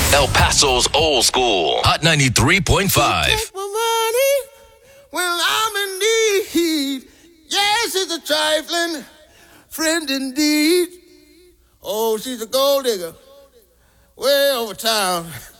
El Paso's old school. Hot 93.5. Take my money when I'm in need. Yes, it's a trifling friend indeed. Oh, she's a gold digger way over town.